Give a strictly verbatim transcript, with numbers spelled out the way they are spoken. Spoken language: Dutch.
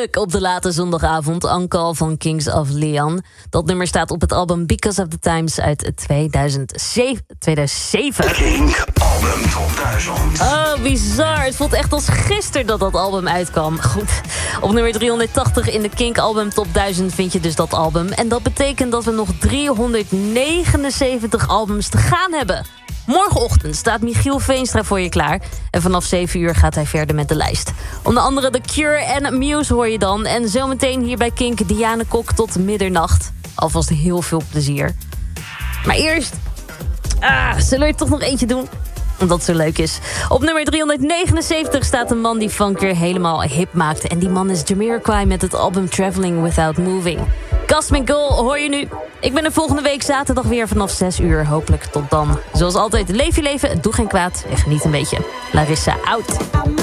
heerlijk op de late zondagavond. Uncle van Kings of Leon. Dat nummer staat op het album Because of the Times uit tweeduizend zeven. tweeduizend zeven. Kink Album Top duizend. Oh, bizar. Het voelt echt als gisteren dat dat album uitkwam. Goed. Op nummer driehonderdtachtig in de Kink Album Top duizend vind je dus dat album. En dat betekent dat we nog driehonderdnegenenzeventig albums te gaan hebben. Morgenochtend staat Michiel Veenstra voor je klaar. En vanaf zeven uur gaat hij verder met de lijst. Onder andere The Cure en Muse hoor je dan. En zometeen hier bij Kink Diane Kok tot middernacht. Alvast heel veel plezier. Maar eerst... Ah, zullen we er toch nog eentje doen? Omdat het zo leuk is. Op nummer driehonderdnegenenzeventig staat een man die funk weer helemaal hip maakte. En die man is Jamiroquai met het album Traveling Without Moving. Cosmic Girl hoor je nu. Ik ben er volgende week zaterdag weer vanaf zes uur. Hopelijk tot dan. Zoals altijd, leef je leven, doe geen kwaad en geniet een beetje. Larissa, out.